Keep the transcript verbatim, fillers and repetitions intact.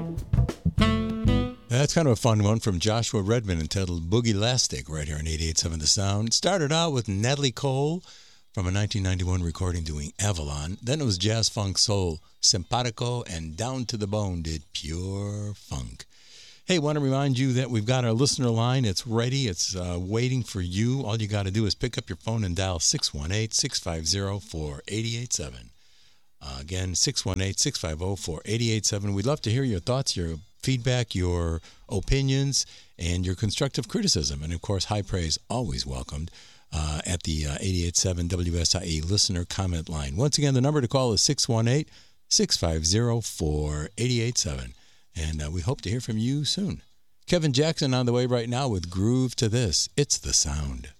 That's kind of a fun one from Joshua Redman entitled Boogie Lastic right here on eighty-eight point seven The Sound. It started out with Natalie Cole from a nineteen ninety-one recording doing Avalon. Then it was Jazz Funk Soul, Simpatico, and Down to the Bone did Pure Funk. Hey, want to remind you that we've got our listener line. It's ready. It's uh, waiting for you. All you got to do is pick up your phone and dial six one eight, six five zero, four eight eight seven. Uh, again, six one eight, six five zero, four eight eight seven. We'd love to hear your thoughts, your feedback, your opinions, and your constructive criticism. And, of course, high praise always welcomed uh, at the uh, eighty-eight point seven W S I E listener comment line. Once again, the number to call is six one eight, six five zero, four eight eight seven. And uh, we hope to hear from you soon. Kevin Jackson on the way right now with Groove to This. It's the Sound.